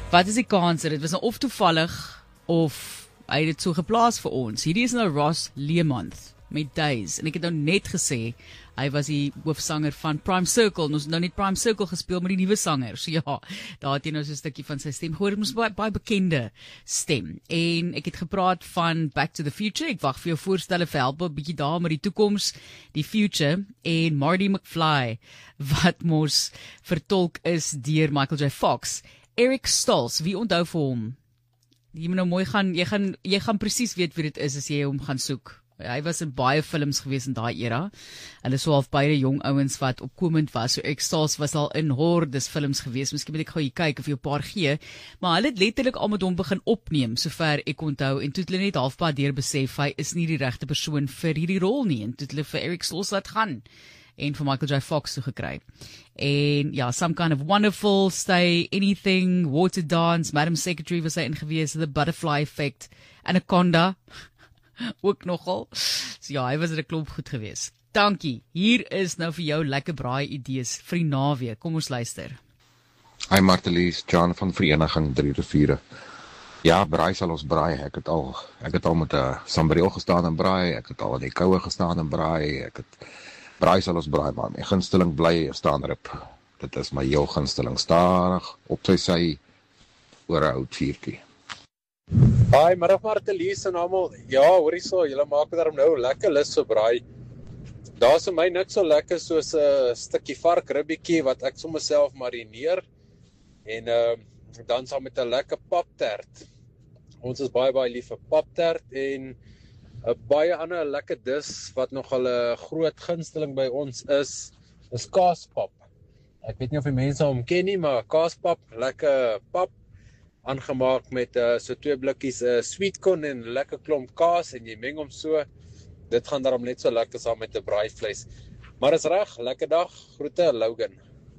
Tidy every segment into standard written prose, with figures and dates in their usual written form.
Wat is die kans dat dit was nou of toevallig of hy het dit so geplaas vir ons? Hierdie is nou Ross Leemans met Days en ek het nou net gesê hy was die hoofsanger van Prime Circle en ons het nou net Prime Circle gespeel met die nuwe sanger. So ja, daar het jy nou so 'n stukkie van sy stem gehoor. Dit was baie bekende stem. En ek het gepraat van Back to the Future. Ek wag vir jou voorstelle vir help 'n bietjie daar met die toekoms, die future en Marty McFly wat mos vertolk is deur Michael J. Fox. Eric Stoltz, wie onthou vir hom? Jy moet nou mooi gaan, jy gaan presies weet wie dit is as jy hom gaan soek. Hy was in baie films gewees in daai era. Hulle is so half beide jong ouens wat opkomend was. So Eric Stoltz was al in hordes films gewees. Miskien moet ek gou hier kyk of jy 'n paar gee. Maar hulle het letterlik al met hom begin opneem, sover ek onthou. En toe het hulle net halfpad deur besef hy is nie die regte persoon vir hierdie rol nie. En toe het hulle vir Eric Stoltz laat gaan. En vir Michael J. Fox toegekry. En ja, Some Kind of Wonderful, Stay Anything, Water Dance, Madam Secretary was hy in gewees, The Butterfly Effect, Anaconda, ook nogal. So ja, hy was 'n klomp goed gewees. Dankie, hier is nou vir jou lekker braai idees vir die naweek. Kom ons luister. Hi Martelies, John van Vereniging 3 Riviere. Ja, braai sal ons braai. Ek het al met 'n sambreel gestaan en braai, ek het al in die koue gestaan en braai, braai sal ons braai, maar my gunsteling bly 'n staanrib. Dit is my heel gunsteling, stadig op sy oor 'n oud vuurtjie. Hi, middag Martelies en almal. Ja, hoorie so, julle maak daarom nou lekker lus vir braai. Daar's vir my niks so lekker soos 'n stukkie varkribbietjie wat ek sommer self marineer en dan saam met 'n lekker paptert. Ons is baie lief vir paptert en 'n baie ander lekker dis wat nogal 'n groot gunsteling by ons is kaaspap. Ek weet nie of die mense hom ken nie, maar kaaspap, lekker pap, aangemaak met so 2 blikkies sweetcorn en lekker klomp kaas en jy meng hom so. Dit gaan daarom net so lekker saam met 'n braaivleis. Maar is reg, lekker dag. Groete, Logan.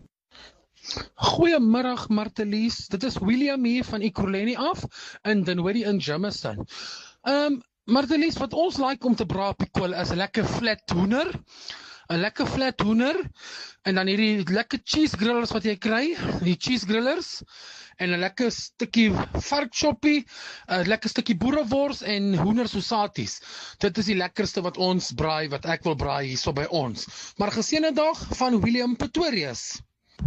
Goeiemiddag Martelies, dit is William hier van Ekurhuleni af in Dinwiddie in Jameson. Martelies, wat ons like om te braai op die kool is 'n lekker flat hoender. 'n lekker flat hoender en dan hierdie lekker cheese grillers wat jy kry, die cheese grillers en 'n lekker stukkie varkchoppie, 'n lekker stukkie boerewors en hoendersosaties. Dit is die lekkerste wat ons braai, wat ek wil braai hierso by ons. Maar geseënde dag van William Pretorius.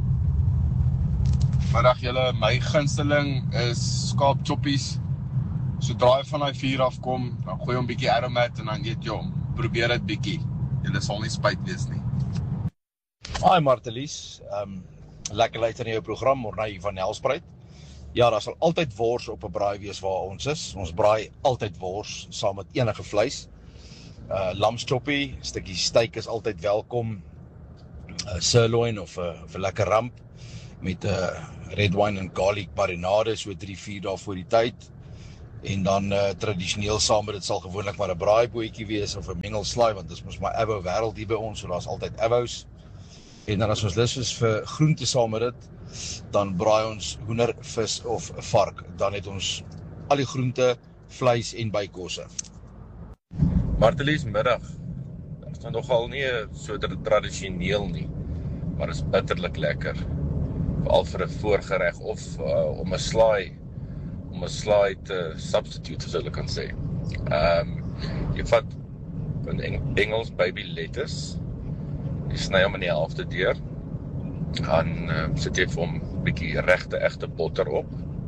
Middag julle, my gunsteling is skaapchoppies. Sodra hy van die vuur afkom, dan gooi hom bietjie aromat en dan eet jy hom. Probeer dit bietjie. Julle sal nie spyt wees nie. Hi Martelies, lekker luister na jou program, Mornay van Nelspruit. Ja, daar sal altyd wors op 'n braai wees waar ons is. Ons braai altyd wors saam met enige vleis. Lamschoppie, stukkie steak is altyd welkom. Sirloin of 'n lekker ramp met red wine en garlic marinade so 3-4 dae voor die tyd. En dan tradisioneel saam met dit sal gewoonlik maar 'n braaibootjie wees of 'n mengelslaai, want dit is mos maar avo wêreld hier by ons, so daar's altyd avos. En dan as ons lus is vir groente saam met dit, dan braai ons hoender, vis of vark. Dan het ons al die groente, vleis en bykosse. Martelies, middag. Dit is nogal nie so tradisioneel nie, maar is bitterlik lekker. Veral vir 'n voorgereg of om 'n slaai te substitute, as hulle kan sê. Jy vat in Engels baby lettuce, jy sny hom in die helfte deur, dan sit jy vir hom 'n bietjie regte egte botter op,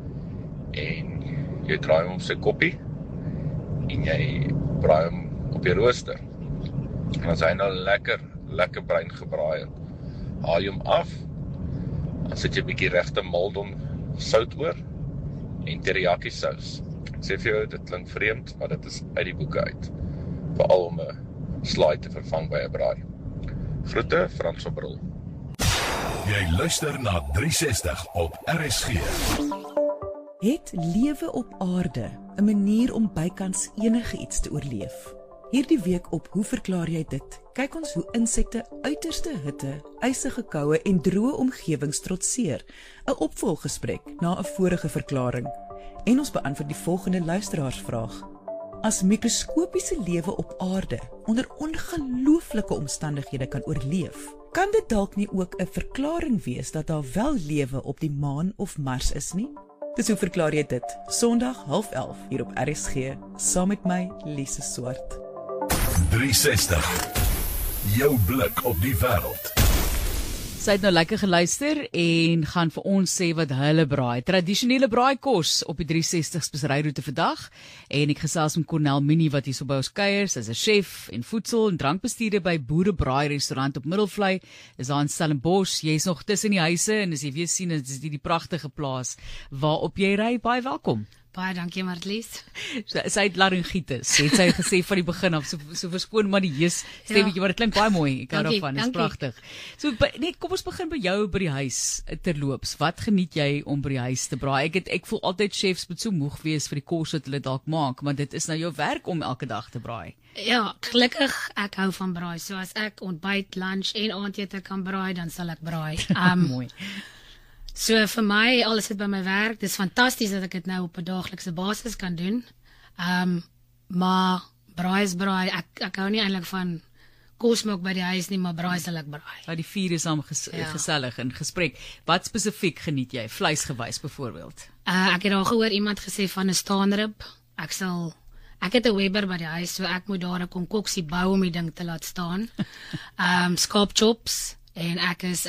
en jy draai hom op sy koppie, en jy braai hom op die rooster. En as hy nou lekker bruin gebraai het, haal jy hom af, dan sit jy 'n bietjie regte maldon sout oor, en teriyaki sous. Ek sê vir jou, dit klink vreemd, maar dit is uit die boeke uit. Veral om 'n slaai te vervang by 'n braai. Groete, Frans van Brul. Jy luister na 360 op RSG. Het lewe op aarde 'n manier om bykans enige iets te oorleef? Hierdie week op Hoe verklaar jy dit? Kyk ons hoe insekte uiterste hitte, ysige koue en droë omgewings trotseer. 'n Opvolggesprek na 'n vorige verklaring. En ons beantwoord die volgende luisteraarsvraag. As mikroskopiese lewe op aarde onder ongelooflike omstandighede kan oorleef, kan dit dalk nie ook 'n verklaring wees dat daar wel lewe op die maan of Mars is nie? Dis Hoe verklaar jy dit? Sondag 11:30 hier op RSG, saam met my, Lise Swart. 360. Jou blik op die wêreld. Sy het nou lekker geluister en gaan vir ons sê wat hulle braai. Tradisionele braaikos op die 360 speseryroete vandag. En ek gesels met Cornel Minnie wat hier so by ons kuier. Sy's 'n chef en voedsel- en drankbestuurder by Boere Braai restaurant op Middelvlei. Is daar in Stellenbosch. Jy's nog tussen die huise en as jy weer sien, dit is die pragtige plaas waarop jy ry. Baie welkom. Baie dankie, Martlies. Sy het laryngitis, het sy gesê van die begin af, so verskoon maar die hees stemmetjie, maar dit klink baie mooi, ek hou daarvan, dit is pragtig. So, net kom ons begin by jou by die huis, terloops. Wat geniet jy om by die huis te braai? Ek voel altyd chefs moet so moeg wees vir die kos wat hulle dalk maak, maar dit is nou jou werk om elke dag te braai. Ja, gelukkig, ek hou van braai, so as ek ontbyt, lunch en aandete kan braai, dan sal ek braai. Mooi. So vir my, alles het by my werk, dis fantasties dat ek dit nou op 'n daaglikse basis kan doen, maar braai is braai, ek hou nie eintlik van kos maak by die huis nie, maar braai sal ek braai. Ja, die vier is dan gesellig in gesprek. Wat spesifiek geniet jy, vleisgewys byvoorbeeld? Ek het al gehoor iemand gesê van 'n staanrib, ek het 'n Weber by die huis, so ek moet daar 'n konkoksie bou om die ding te laat staan. Skaapchops, en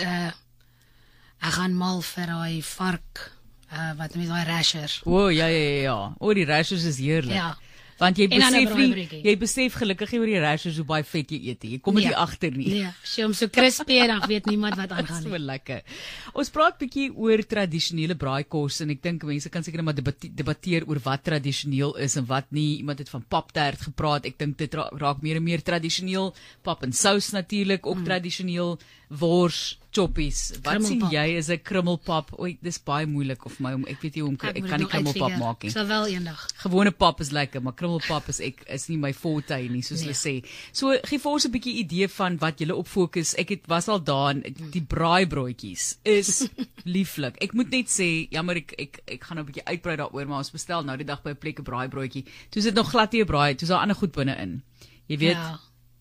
ek gaan mal vir daai vark, wat met daai rashers. Ja. Die rashers is heerlik. Ja. Want jy besef gelukkig nie oor die rashers hoe baie vet jy eet. Jy kom nie agter nie. Nee, sy om so crispy en dan weet niemand wat aangaan nie. So lekker. Ons praat bietjie oor tradisionele braaikos en ek dink mense kan seker maar debatteer oor wat tradisioneel is en wat nie. Iemand het van paptert gepraat. Ek dink dit raak meer en meer tradisioneel. Pap en sous natuurlik ook tradisioneel. Wors, choppies. Wat sien jy is 'n krummelpap? Dis baie moeilik of my ek weet nie hoe ek kan nie krummelpap maak nie. Sal wel eendag. Gewone pap is lekker, maar krummelpap is nie my forte nie, soos hulle sê. So gee vir ons 'n bietjie idee van wat julle op fokus. Was al daar en die braaibroodjies is lieflik. Ek moet net sê, jammer ek gaan nou 'n bietjie uitbrei daaroor, maar ons bestel nou die dag by 'n plek 'n braaibroodjie. Toe sit nog glad nie 'n braai, toe is daar ander goed binne-in. Jy weet. Ja.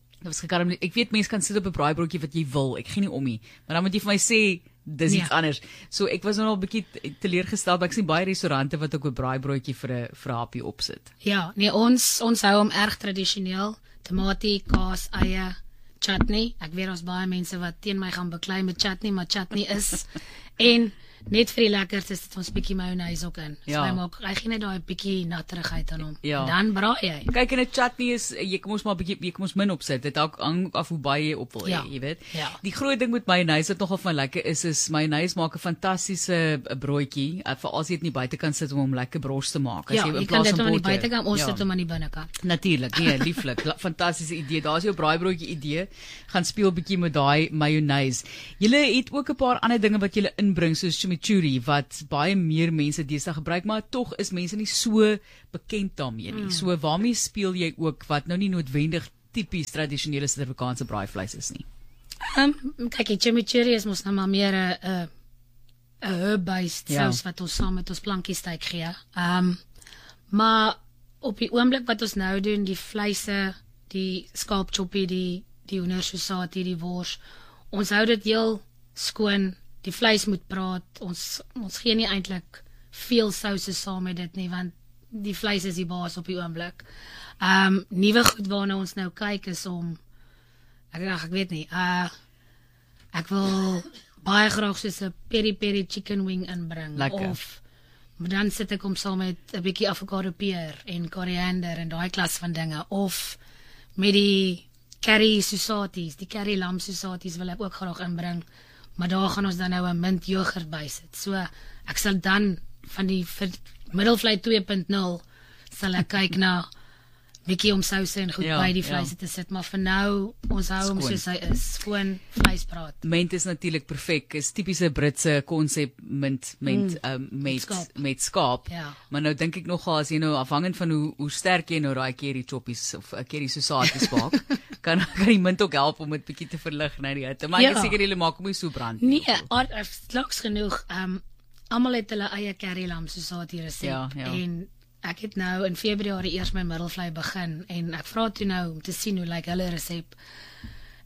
Ek weet mense kan sit op 'n braaibroodjie wat jy wil, ek gee nie om nie, maar dan moet jy vir my sê dis iets anders. So ek was nou al 'n bietjie teleurgestel, maar ek sien baie restaurante wat ook 'n braaibroodjie vir 'n happie opsit. Ja, nee, ons hou hom erg tradisioneel, tomatie, kaas, eie, chutney. Ek weet ons baie mense wat teen my gaan beklei met chutney, maar chutney is en net vir die lekkers is dit ons bietjie mayonnaise ook in. So hy gee net daai bietjie natterigheid aan hom. Ja. Dan braai jy. Kyk, en 'n chutney is jy kom ons maar bietjie min opsit. Dit hang af hoe baie jy op wil hê, jy weet. Ja. Die groot ding met mayonnaise wat nogal van lekker is mayonnaise maak 'n fantastiese broodjie, veral as jy dit nie buite kan sit om hom lekker bros te maak. As jy kan dit aan die buitekant, ons sit hom aan die binnekant. Natuurlik, nee, lieflik. Fantastiese idee. Daar's jou braaibroodjie idee. Gaan speel bietjie met daai mayonnaise. Julle het ook 'n paar ander dinge wat julle inbring soos chimichurri wat baie meer mense deesdae gebruik, maar tog is mense nie so bekend daarmee nie. So waarmee speel jy ook wat nou nie noodwendig tipies tradisionele Suid-Afrikaanse braaivleis is nie? Kyk, die chimichurri is mos nou maar meer 'n herb-based sous wat ons saam met ons plankiestyk gee. Maar op die oomblik wat ons nou doen, die vleise, die skaapchoppie, die hoendersousati, die wors, ons hou dit heel skoon. Die vleis moet praat, ons gee nie eintlik veel souse saam met dit nie, want die vleis is die baas op die oomblik. Nuwe goed waarna ons nou kyk is om, ek weet nie, ek wil baie graag soos 'n peri-peri chicken wing inbring. Lekker. Of dan sit ek om saam met 'n bietjie avokado peer en koriander en daai klas van dinge, of met die curry sousaties, die curry lam sousaties wil ek ook graag inbring. Maar daar gaan ons dan nou 'n mint yoghurt bysit. So ek sal dan van die Middelvlei 2.0 sal ek kyk na bietjie om souse en goed by die vleis te sit, maar vir nou ons hou hom soos hy is, gewoon vleisbraad. Mint is natuurlik perfek, is tipiese Britse konsep mint met skaap. Ja. Maar nou dink ek nogal as jy nou afhangend van hoe sterk jy nou daai curry choppies of curry sousaties maak, kan die mint ook help om dit bietjie te verlig na die hitte. Maar ek is seker julle maak hom nie so brand nie. Nee, langs genoeg. Almal het hulle eie curry lam sousati resep en ek het nou in Februarie eers my Middelvlei begin en ek vra toe nou om te sien hoe lyk hulle resep.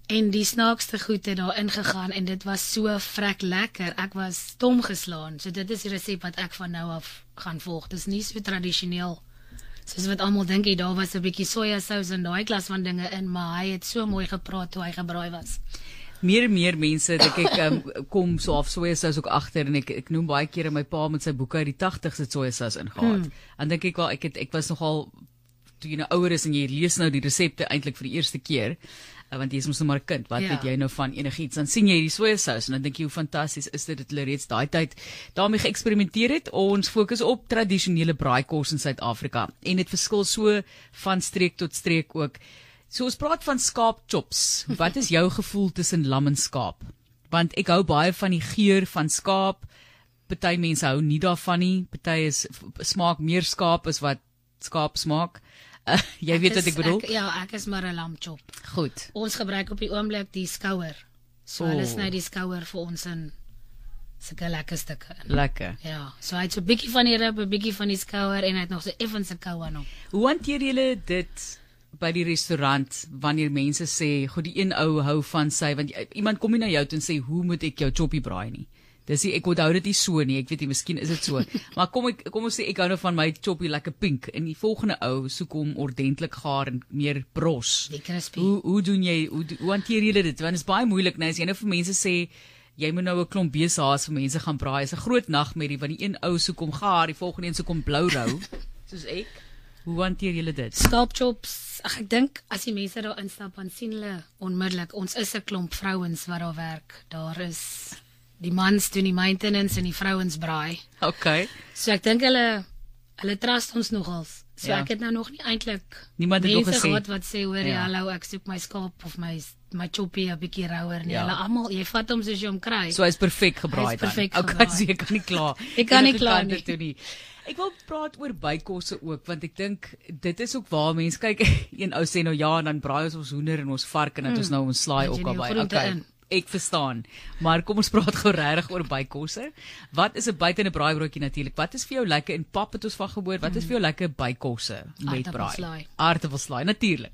En die snaakste goed het daar ingegaan en dit was so vrek lekker. Ek was stom geslaan. So dit is die resep wat ek van nou af gaan volg. Dit is nie so tradisioneel soos wat almal dink, daar was 'n bietjie sojasous en daai klas van dinge in, maar hy het so mooi gepraat toe hy gebraai was. Meer en meer mense, dink ek, kom so af sojasous ook agter en ek noem baie kere my pa met sy boeke uit die 80s het sojasous ingehaat. En dink ek wel, ek was nogal, toe jy nou ouer is en jy lees nou die resepte eintlik vir die eerste keer, want jy is mos nou maar 'n kind, wat weet jy nou van enigiets, dan sien jy die sojasous en dan dink jy hoe fantasties is dit dat hulle reeds daai tyd daarmee geëksperimenteer het. Ons fokus op tradisionele braaikos in Suid-Afrika en dit verskil so van streek tot streek ook. So ons praat van skaapchops. Wat is jou gevoel tussen lam en skaap? Want ek hou baie van die geur van skaap. Party mense hou nie daarvan nie. Party smaak meer skaap as wat skaap smaak. Jy weet wat ek bedoel? Ek is maar 'n lamchop. Goed. Ons gebruik op die oomblik die skouer. So hulle sny die skouer vir ons in sulke lekker stukke in. Lekker. Ja, so hy het so 'n bietjie van die rib, 'n bietjie van die skouer en hy het nog so effens 'n kou aan hom. Hoe hanteer julle dit by die restaurant wanneer mense sê, "God, die een ou hou van sy," want iemand kom nie na jou toe en sê, "Hoe moet ek jou choppie braai nie?" Dis ek onthou dit nie so nie. Ek weet nie, miskien is dit so. Maar kom ons sê ek hou nou van my choppie lekker pink en die volgende ou soek hom ordentlik gaar en meer bros. Die crispy. Hoe doen jy hoe hanteer jy dit? Want dit is baie moeilik, nou as jy nou vir mense sê jy moet nou 'n klomp besehaas vir mense gaan braai. Is 'n groot nagmerrie want die een ou soek hom gaar, die volgende een soek hom blou rou. Soos ek. Hoe hanteer julle dit? Skaapchops. Ek dink as die mense daar instap, dan sien hulle onmiddellik ons is 'n klomp vrouens wat daar werk. Daar is die mans doen die maintenance en die vrouens braai. Okay. So ek dink hulle trust ons nogals. So ek het nou nog nie eintlik niemand het nog gesê gehad wat sê hoor hallo ek soek my skaap of my choppie 'n bietjie rouer nie. Hulle almal, jy vat hom soos jy hom kry. So hy's perfek gebraai dan. Okay, so jy kan nie kla. Ek kan nie kla nie. Ek wil praat oor bykosse ook want ek dink dit is ook waar mense kyk een ou sê nou ja en dan braai ons hoender en ons vark en dan ons nou ons slaai ook albei. Okay. Ek verstaan, maar kom ons praat gou regtig oor bykosse. Wat is 'n buite 'n braaibroodjie natuurlik? Wat is vir jou lekker in pap het ons van gehoor? Wat is vir jou lekker bykosse met braai? Aardappelslaai natuurlik.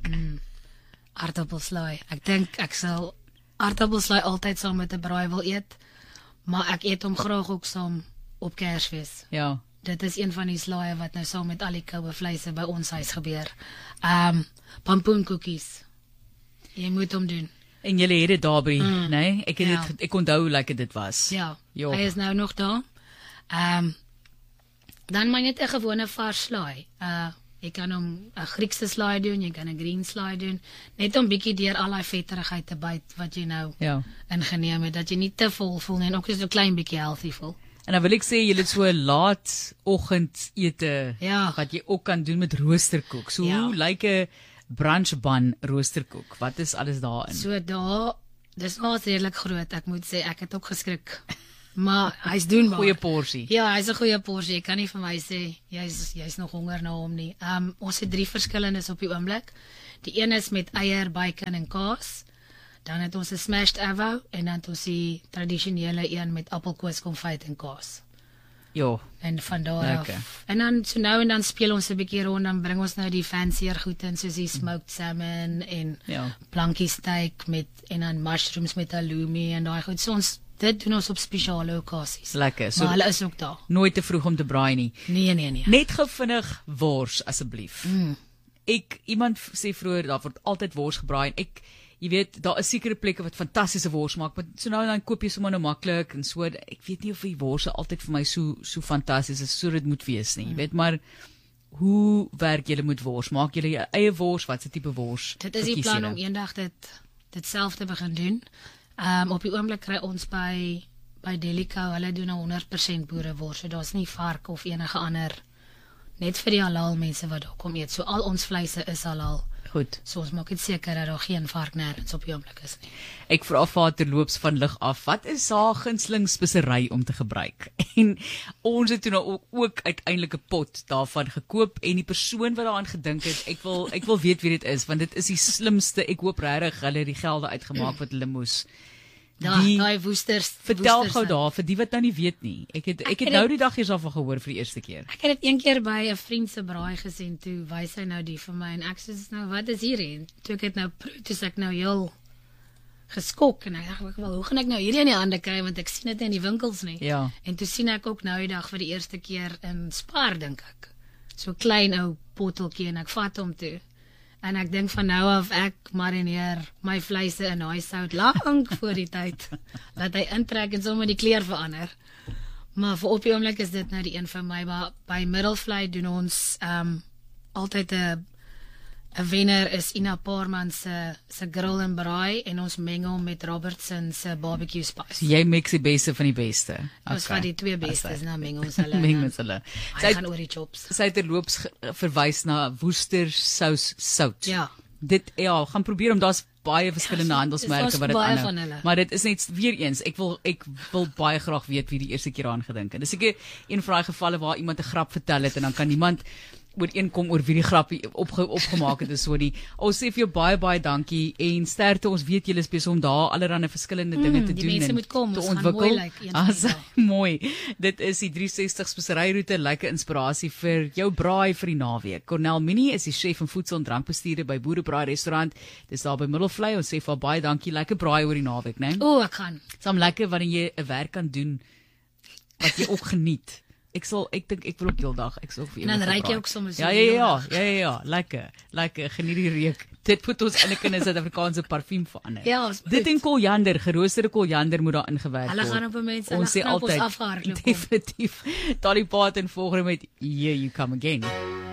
Aardappelslaai. Ek dink ek sal aardappelslaai altyd saam met 'n braai wil eet, maar ek eet hom graag ook saam op Kersfees. Ja. Dit is een van die slaaie wat nou saam met al die koue vleise by ons huis gebeur. Pampoenkoekies. Jy moet hom doen. En julle het dit daar by, nee? Ek onthou hoe lekker dit was. Ja, hy is nou nog daar. Dan maar net 'n gewone vars slaai. Jy kan hom 'n Griekse slaai doen, jy kan 'n green slaai doen, net om bietjie deur al daai vetterigheid te byt wat jy nou ingeneem het, dat jy nie te vol voel nie en ook so 'n klein bietjie healthy voel. En dan wil ek sê julle het so laat oggendete wat jy ook kan doen met roosterkoek. So hoe lyk 'n brunch bun roosterkoek? Wat is alles daarin? So dis nog redelik groot. Ek moet sê ek het ook geskrik. Maar hy's doenbaar. Goeie porsie. Ja, hy's 'n goeie porsie. Ek kan nie vir my sê jy's nog honger na hom nie. Ons het 3 verskillendes op die oomblik. Die een is met eier, bacon en kaas. Dan het ons 'n smashed avo en dan het ons die tradisionele een met appelkoos, konfyt en kaas. Ja. En van daar af. En dan so nou en dan speel ons 'n bietjie rond, dan bring ons nou die fancier goed in soos die smoked salmon en plankie steak met en dan mushrooms met halloumi en daai goed. So ons dit doen ons op spesiale okasies. Lekker. So maar hulle is ook daar. Nooit te vroeg om te braai nie. Nee. Net gou vinnig wors asseblief. Iemand sê vroeër daar word altyd wors gebraai en jy weet, daar is sekere plekke wat fantastiese wors maak, maar so nou en dan koop jy sommer nou maklik en so. Ek weet nie of die worse altyd vir my so fantasties is, so dit moet wees nie. Jy weet, maar hoe werk julle met wors? Maak julle jou eie wors? Wat se tipe wors? Dit is die plan om eendag dit self te begin doen. Op die oomblik kry ons by Delico, hulle doen 100% boerewors, so daar's nie vark of enige ander, net vir die halal mense wat daar kom eet. So al ons vleise is halal. Goed. So ons maak dit seker dat daar geen vark nêrens op die oomblik is nie. Ek vra vader loops van lig af, wat is haar gunsteling spesery om te gebruik? En ons het toe nou ook uiteindelik 'n pot daarvan gekoop en die persoon wat daaraan gedink het, ek wil weet wie dit is, want dit is die slimste. Ek hoop regtig hulle het die gelde uitgemaak wat hulle moes. Daai woesters. Vertel gou daar vir die wat nou nie weet nie. Ek het nou die dag eers daarvan gehoor vir die eerste keer. Ek het dit een keer by 'n vriend se braai gesien, toe wys hy nou die vir my en ek sê nou wat is hier en toe ek het nou proe, toe ek nou heel geskok en ek dink wel, hoe gaan ek nou hierdie in die hande kry want ek sien dit in die winkels nie. Ja. En toe sien ek ook nou die dag vir die eerste keer in Spar dink ek. So klein ou botteltjie en ek vat hom toe. En ek dink van nou af ek marineer my vleise in daai sout lank voor die tyd dat hy intrek en sommer die kleur verander. Maar vir op die oomblik is dit nou die een van my, maar by Middelvlei doen ons altyd 'n wenner is Ina Paarman se grill en braai en ons meng hom met Robertson se barbecue spice. Jy mix die beste van die beste. Ons vat die twee bestes nou meng ons hulle. Meng ons hulle. Sy gaan oor die chops. Sy het terloops verwys na Worcester sous sout. Ja. Dit gaan probeer om daar's baie verskillende handelsmerke wat dit aanhou. Maar dit is net weer eens, ek wil baie graag weet wie die eerste keer aan gedink het. Dis seker een van daai gevalle waar iemand 'n grap vertel het en dan kan niemand ooreenkom oor wie die grap opgemaak het is so die. Ons sê vir jou baie dankie en sterkte. Ons weet julle is besig om daar allerlei verskillende dinge te doen. Die mense moet kom, te ons ontwikkel. Gaan Mooi. Dit is die 360 speseryroete, lekker inspirasie vir jou braai vir die naweek. Cornel Minnie is die chef en voedsel en drankbestuurder by Boerebraai restaurant. Dis daar by Middelvlei. Ons sê vir baie dankie. Lekker braai oor die naweek, né? Ek gaan. Saam lekker wanneer jy 'n werk kan doen wat jy ook geniet. Ek dink ek wil ook heeldag. Ek sal vir en dan ryk jy ook soms. Ja, lekker. Geniet die reuk. Dit moet ons in 'n Suid-Afrikaanse parfuum verander. Ja, dit en koriander, geroosterde koriander moet daar ingewerk word. Hulle gaan op mense, ons sê altyd afgehardloop. Definitief. Dolly Parton volgende met Here You Come Again.